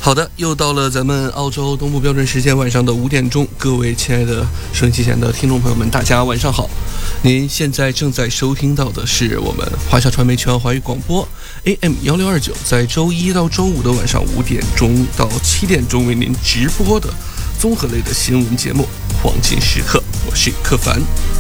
好的，又到了咱们澳洲东部标准时间晚上的5点钟，各位亲爱的收音机前的听众朋友们，大家晚上好。您现在正在收听到的是我们华夏传媒全华语广播 AM1629，在周一到周五的晚上5点钟到7点钟为您直播的综合类的新闻节目《黄金时刻》，我是柯凡。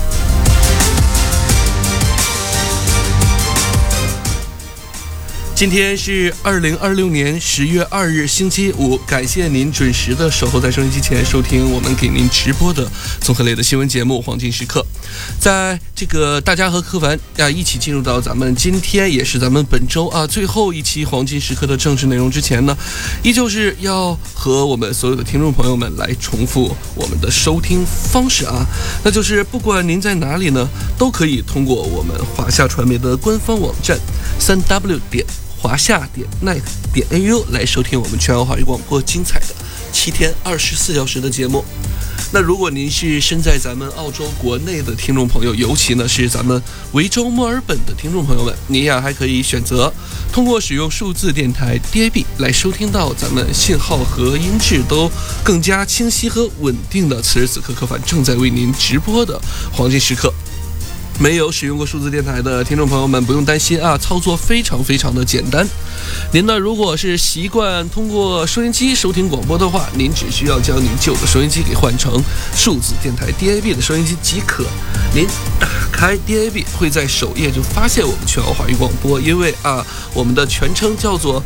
今天是2026年10月2日星期五，感谢您准时的守候在收音机前收听我们给您直播的综合类的新闻节目《黄金时刻》。在这个大家和柯凡一起进入到咱们今天也是咱们本周最后一期《黄金时刻》的正式内容之前呢，依旧是要和我们所有的听众朋友们来重复我们的收听方式那就是不管您在哪里呢，都可以通过我们华夏传媒的官方网站3w.华夏.net.au 来收听我们全华语广播精彩的7天24小时的节目。那如果您是身在咱们澳洲国内的听众朋友，尤其呢是咱们维州墨尔本的听众朋友们，您还可以选择通过使用数字电台 DAB 来收听到咱们信号和音质都更加清晰和稳定的此时此刻柯凡正在为您直播的黄金时刻。没有使用过数字电台的听众朋友们不用担心操作非常非常的简单。您呢如果是习惯通过收音机收听广播的话，您只需要将您旧的收音机给换成数字电台 DAB 的收音机即可。您打开 DAB 会在首页就发现我们全澳华语广播，因为我们的全称叫做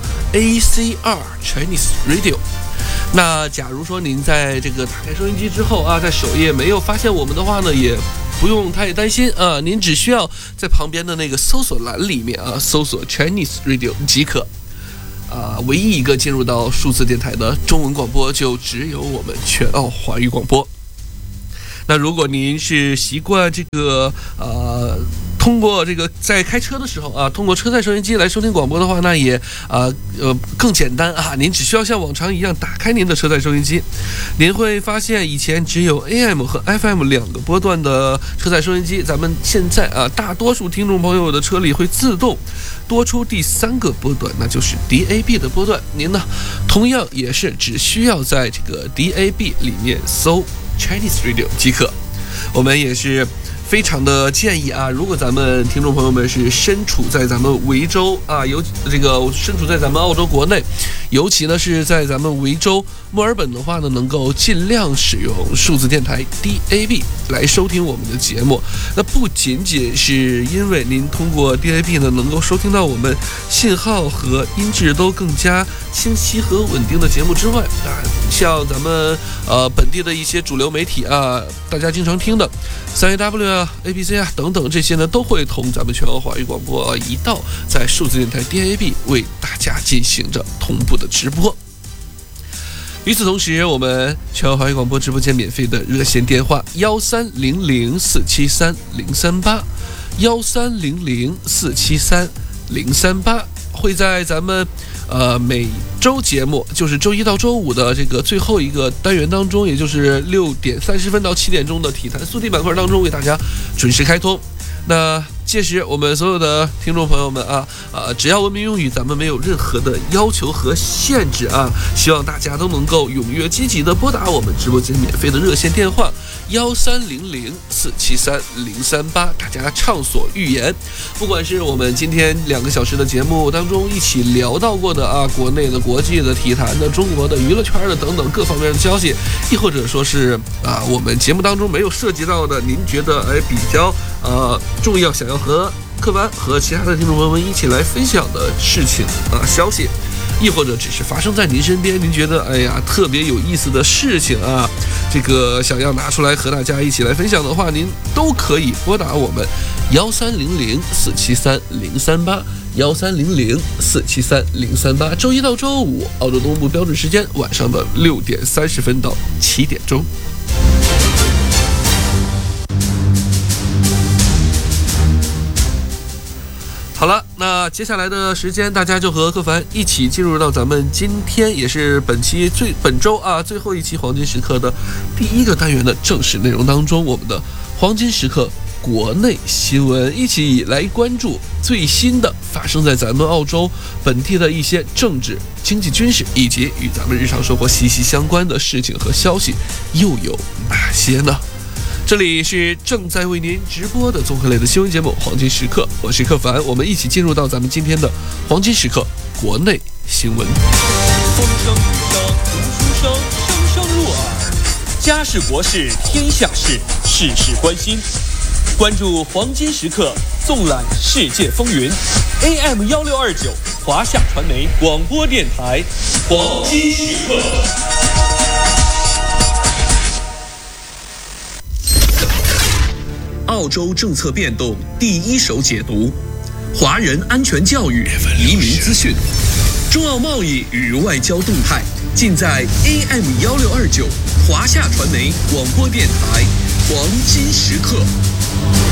ACR Chinese Radio。那假如说您在这个打开收音机之后在首页没有发现我们的话呢，也不用太担心您只需要在旁边的那个搜索栏里面搜索 Chinese Radio 即可。唯一一个进入到数字电台的中文广播就只有我们全澳华语广播。那如果您是习惯这个通过这个在开车的时候通过车载收音机来收听广播的话，那也更简单您只需要像往常一样打开您的车载收音机，您会发现以前只有 AM 和 FM 2个波段的车载收音机，咱们现在大多数听众朋友的车里会自动多出第3个波段，那就是 DAB 的波段。您呢同样也是只需要在这个 DAB 里面搜 Chinese Radio 即可。我们也是非常的建议如果咱们听众朋友们是身处在咱们维州身处在咱们澳洲国内，尤其呢是在咱们维州墨尔本的话呢，能够尽量使用数字电台 DAB 来收听我们的节目。那不仅仅是因为您通过 DAB 呢能够收听到我们信号和音质都更加清晰和稳定的节目之外像咱们本地的一些主流媒体大家经常听的 3AW ABC 等等，这些呢都会同咱们全澳华语广播一道在数字电台 DAB 为大家进行着同步的直播。与此同时，我们全澳华语广播直播间免费的热线电话1300473038 1300473038会在咱们每周节目，就是周一到周五的这个最后一个单元当中，也就是6点30分到7点钟的体坛速递板块当中为大家准时开通。那届时我们所有的听众朋友们只要文明用语，咱们没有任何的要求和限制希望大家都能够踊跃积极的拨打我们直播间免费的热线电话1300473038，大家畅所欲言。不管是我们今天2个小时的节目当中一起聊到过的国内的、国际的、体坛的、中国的、娱乐圈的等等各方面的消息，亦或者说是我们节目当中没有涉及到的，您觉得比较重要，想要和柯凡和其他的听众朋友们一起来分享的事情消息，亦或者只是发生在您身边，您觉得特别有意思的事情这个想要拿出来和大家一起来分享的话，您都可以拨打我们1300473038 1300473038，周一到周五澳洲东部标准时间晚上的6点30分到7点钟。好了，那接下来的时间，大家就和柯凡一起进入到咱们今天也是本周最后一期黄金时刻的第一个单元的正式内容当中，我们的黄金时刻国内新闻，一起来关注最新的发生在咱们澳洲本地的一些政治、经济、军事以及与咱们日常生活息息相关的事情和消息又有哪些呢？这里是正在为您直播的综合类的新闻节目《黄金时刻》，我是柯凡，我们一起进入到咱们今天的黄金时刻国内新闻。 风声雨声读书声，声声入耳。家事国事天下事，事事关心。关注黄金时刻，纵览世界风云。AM1629，华夏传媒广播电台，黄金时刻。 澳洲政策变动第一手解读，华人安全教育、移民资讯，中澳贸易与外交动态，尽在 AM1629 华夏传媒广播电台黄金时刻。